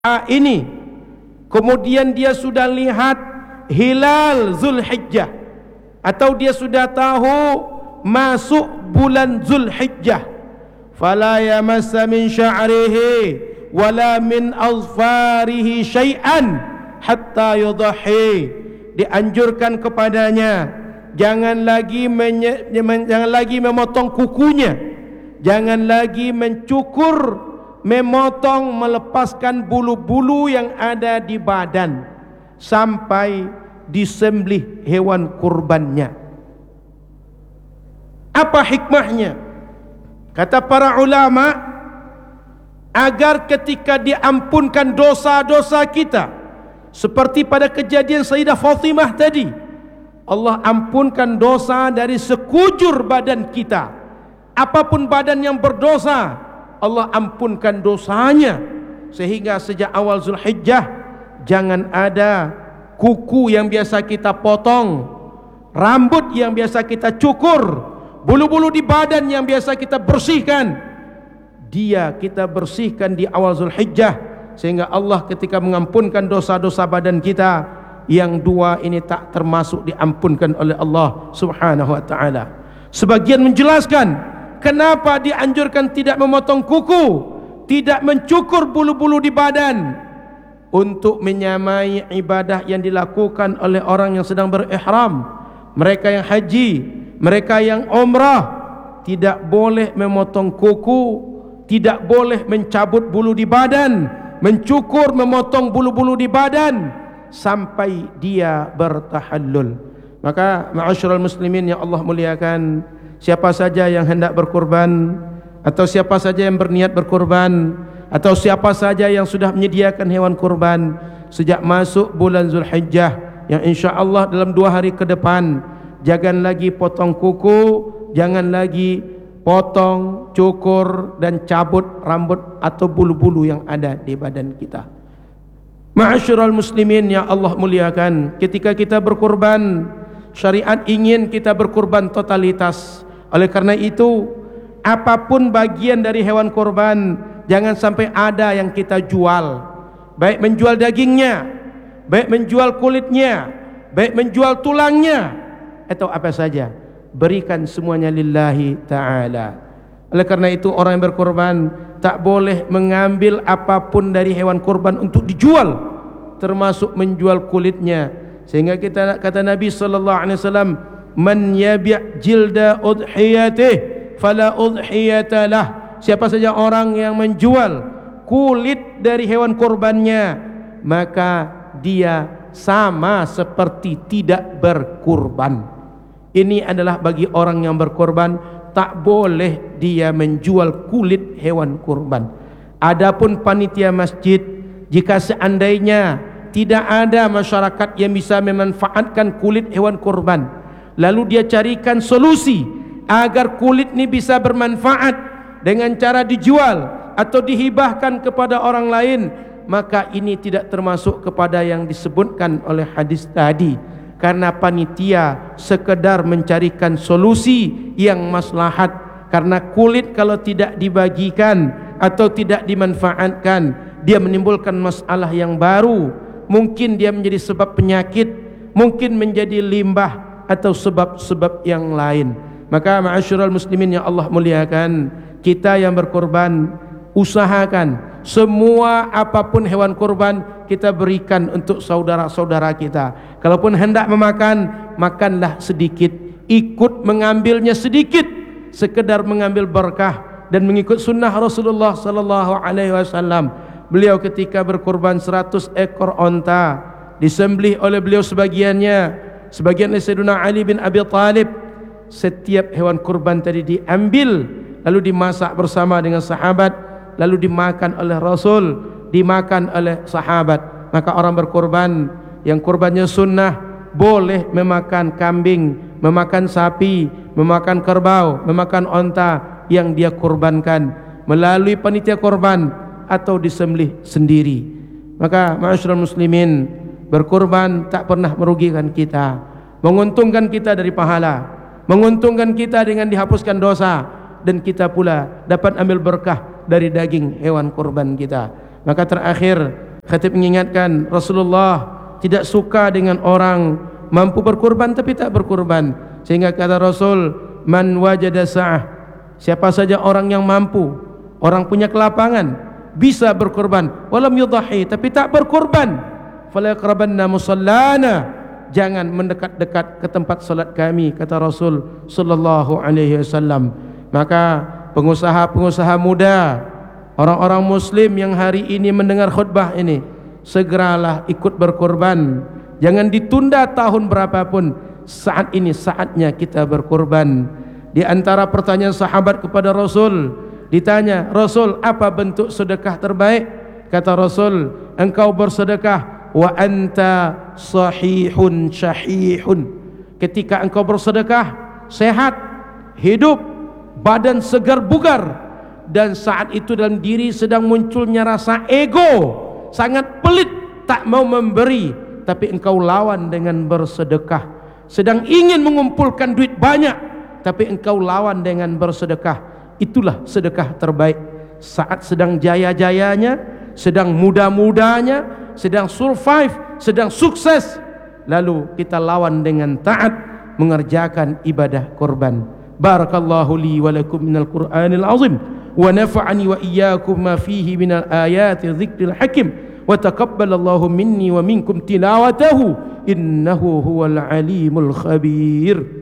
ini, kemudian dia sudah lihat hilal Zulhijjah, atau dia sudah tahu masuk bulan Zulhijjah, fala yamassa min sya'rihi wala min azfarihi syai'an hatta yudhi. Dianjurkan kepadanya jangan lagi memotong kukunya, jangan lagi mencukur, memotong, melepaskan bulu-bulu yang ada di badan sampai disembelih hewan kurbannya. Apa hikmahnya? Kata para ulama, agar ketika diampunkan dosa-dosa kita, seperti pada kejadian Sayyidah Fatimah tadi, Allah ampunkan dosa dari sekujur badan kita. Apapun badan yang berdosa, Allah ampunkan dosanya. Sehingga sejak awal Zulhijjah jangan ada kuku yang biasa kita potong, rambut yang biasa kita cukur, bulu-bulu di badan yang biasa kita bersihkan, dia kita bersihkan di awal Zulhijjah. Sehingga Allah ketika mengampunkan dosa-dosa badan kita, yang dua ini tak termasuk diampunkan oleh Allah subhanahu wa ta'ala. Sebagian menjelaskan kenapa dianjurkan tidak memotong kuku, tidak mencukur bulu-bulu di badan, untuk menyamai ibadah yang dilakukan oleh orang yang sedang berihram. Mereka yang haji, mereka yang umrah, tidak boleh memotong kuku, tidak boleh mencabut bulu di badan, mencukur, memotong bulu-bulu di badan sampai dia bertahallul. Maka ma'asyiral muslimin yang Allah muliakan, siapa saja yang hendak berkurban, atau siapa saja yang berniat berkurban, atau siapa saja yang sudah menyediakan hewan kurban sejak masuk bulan Zulhijjah, yang insya-Allah dalam 2 hari ke depan, jangan lagi potong kuku, jangan lagi potong, cukur dan cabut rambut atau bulu-bulu yang ada di badan kita. Ma'asyiral muslimin yang Allah muliakan, ketika kita berkurban, syariat ingin kita berkurban totalitas. Oleh karena itu, apapun bagian dari hewan kurban jangan sampai ada yang kita jual, baik menjual dagingnya, baik menjual kulitnya, baik menjual tulangnya, atau apa saja. Berikan semuanya lillahi ta'ala. Oleh karena itu, orang yang berkorban tak boleh mengambil apapun dari hewan kurban untuk dijual, termasuk menjual kulitnya. Sehingga kita kata Nabi sallallahu alaihi wasallam, man yabi' jilda udhiyatih fala udhiyata lah. Siapa saja orang yang menjual kulit dari hewan kurbannya, maka dia sama seperti tidak berkurban. Ini adalah bagi orang yang berkorban, tak boleh dia menjual kulit hewan kurban. Adapun panitia masjid, jika seandainya tidak ada masyarakat yang bisa memanfaatkan kulit hewan kurban, lalu dia carikan solusi agar kulit ini bisa bermanfaat dengan cara dijual atau dihibahkan kepada orang lain, maka ini tidak termasuk kepada yang disebutkan oleh hadis tadi. Karena panitia sekedar mencarikan solusi yang maslahat. Karena kulit kalau tidak dibagikan atau tidak dimanfaatkan, dia menimbulkan masalah yang baru. Mungkin dia menjadi sebab penyakit, mungkin menjadi limbah, atau sebab-sebab yang lain. Maka ma'asyiral muslimin yang Allah muliakan, kita yang berkorban, usahakan semua apapun hewan kurban kita berikan untuk saudara-saudara kita. Kalaupun hendak memakan, makanlah sedikit, ikut mengambilnya sedikit, sekedar mengambil berkah dan mengikut sunnah Rasulullah sallallahu alaihi wasallam. Beliau ketika berkurban 100 ekor onta, disembelih oleh beliau sebagian oleh Sayyidina Ali bin Abi Thalib. Setiap hewan kurban tadi diambil, lalu dimasak bersama dengan sahabat, lalu dimakan oleh Rasul, dimakan oleh sahabat. Maka orang berkorban yang kurbannya sunnah boleh memakan kambing, memakan sapi, memakan kerbau, memakan onta yang dia kurbankan melalui panitia korban atau disembelih sendiri. Maka ma'asyiral muslimin, berkorban tak pernah merugikan kita, menguntungkan kita dari pahala, menguntungkan kita dengan dihapuskan dosa, dan kita pula dapat ambil berkah dari daging hewan kurban kita. Maka terakhir, Khatib mengingatkan Rasulullah tidak suka dengan orang mampu berkorban tapi tak berkorban, sehingga kata Rasul, man wajada sa'ah, siapa saja orang yang mampu, orang punya kelapangan, bisa berkorban, walam yudhahi, tapi tak berkorban, fala yaqrabanna musallana, jangan mendekat-dekat ke tempat salat kami, kata Rasul sallallahu alaihi wasallam. Maka pengusaha-pengusaha muda, orang-orang muslim yang hari ini mendengar khutbah ini, segeralah ikut berkorban. Jangan ditunda tahun berapapun. Saat ini saatnya kita berkorban. Di antara pertanyaan sahabat kepada Rasul, ditanya, Rasul, apa bentuk sedekah terbaik? Kata Rasul, engkau bersedekah wa anta sahihun syahihun. Ketika engkau bersedekah, sehat, hidup, badan segar bugar, dan saat itu dalam diri sedang munculnya rasa ego, sangat pelit, tak mau memberi, tapi engkau lawan dengan bersedekah. Sedang ingin mengumpulkan duit banyak, tapi engkau lawan dengan bersedekah. Itulah sedekah terbaik. Saat sedang jaya-jayanya, sedang muda-mudanya, sedang survive, sedang sukses, lalu kita lawan dengan taat mengerjakan ibadah korban. Barakallahu li wa lakum minal Qur'anil azim, wa nafa'ani wa iyyakum ma fihi minal ayati dzikril hakim, wa taqabbalallahu minni wa minkum tilawatahu innahu huwal alimul khabir.